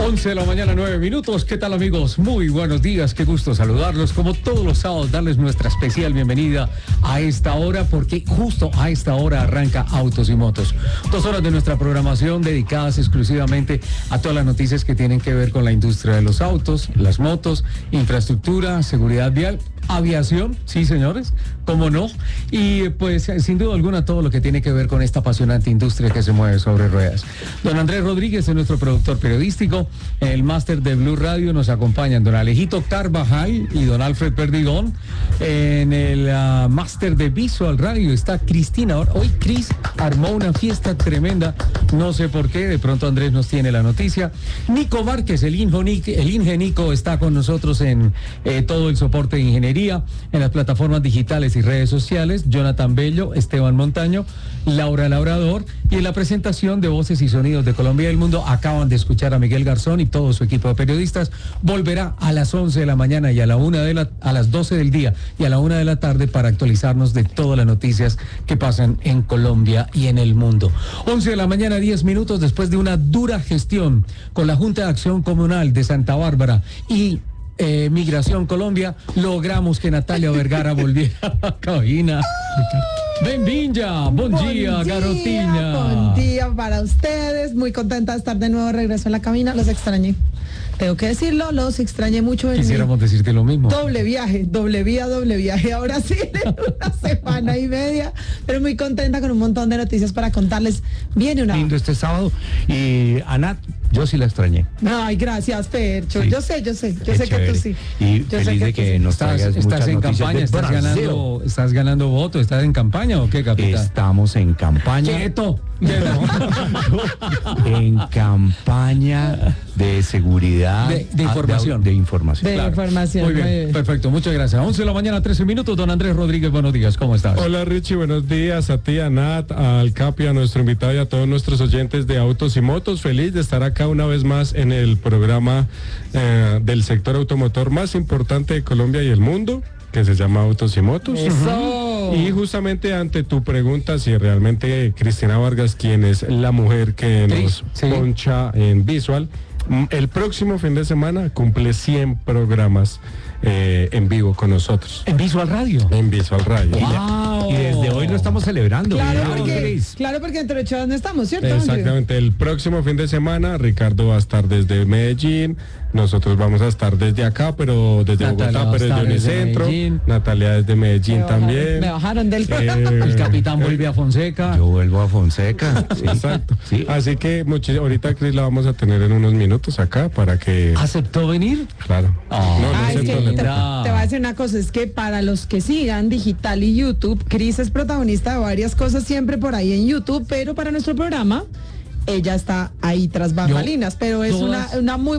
11 de la mañana, 9 minutos. ¿Qué tal, amigos? Muy buenos días, qué gusto saludarlos. Como todos los sábados, darles nuestra especial bienvenida a esta hora, porque justo a esta hora arranca Autos y Motos. 2 horas de nuestra programación dedicadas exclusivamente a todas las noticias que tienen que ver con la industria de los autos, las motos, infraestructura, seguridad vial, aviación, sí, señores, cómo no. Y pues sin duda alguna todo lo que tiene que ver con esta apasionante industria que se mueve sobre ruedas. Don Andrés Rodríguez es nuestro productor periodístico. En el máster de Blue Radio nos acompañan don Alejito Carvajal y don Alfred Perdigón. En el máster de Visual Radio está Cristina. Hoy Cris armó una fiesta tremenda, no sé por qué, de pronto Andrés nos tiene la noticia. Nico Márquez, el Ingenico, está con nosotros en todo el soporte de ingeniería, en las plataformas digitales y redes sociales. Jonathan Bello, Esteban Montaño, Laura Labrador, y en la presentación de Voces y Sonidos de Colombia y el Mundo acaban de escuchar a Miguel Garzón y todo su equipo de periodistas. Volverá a las 11 de la mañana y a las 12 del día y a la 1 de la tarde para actualizarnos de todas las noticias que pasan en Colombia y en el mundo. 11 de la mañana, 10 minutos, después de una dura gestión con la Junta de Acción Comunal de Santa Bárbara y Migración Colombia, logramos que Natalia Vergara volviera a la cabina. Benvinja, buen día, Garotinha. Buen día para ustedes, muy contenta de estar de nuevo de regreso a la cabina, los extrañé. Tengo que decirlo, los extrañé mucho. Quisiéramos decirte lo mismo. Doble viaje, ahora sí, en una semana y media, pero muy contenta con un montón de noticias para contarles. Viene una... Lindo este sábado, y Anat, yo sí la extrañé. Ay, gracias, Percho. Sí. Yo sé Qué que tú sí. Y Yo sé feliz de que nos traigas estás muchas en noticias campaña, del estás ganando votos, ¿estás en campaña o qué, capitán? Estamos en campaña. ¡Quieto! En campaña de seguridad. De información. De información. De información. Muy bien, perfecto, muchas gracias. 11 de la mañana, 13 minutos. Don Andrés Rodríguez, buenos días, ¿cómo estás? Hola Richie, buenos días a ti, a Nat, al Capi, a nuestro invitado y a todos nuestros oyentes de Autos y Motos. Feliz de estar acá una vez más en el programa del sector automotor más importante de Colombia y el mundo, que se llama Autos y Motos. ¡Eso! Y justamente ante tu pregunta, si realmente Cristina Vargas, quien es la mujer que nos poncha en Visual, el próximo fin de semana cumple 100 programas en vivo con nosotros. ¿En Visual Radio? En Visual Radio. ¡Wow! Y desde hoy lo estamos celebrando. Claro, porque entre 8 horas no estamos, ¿cierto? Exactamente, el próximo fin de semana Ricardo va a estar desde Medellín, nosotros vamos a estar desde acá, pero desde Natalia Bogotá, pero desde Unicentro, Natalia desde Medellín también. Me bajaron del El capitán vuelve a Fonseca. Yo vuelvo a Fonseca. Sí. Exacto. Sí. Así que ahorita Cris la vamos a tener en unos minutos acá para que... ¿Aceptó venir? Claro. Es que acepto, te va a decir una cosa, es que para los que sigan Digital y YouTube, Cris es protagonista de varias cosas siempre por ahí en YouTube, pero para nuestro programa ella está ahí tras bambalinas, pero es una muy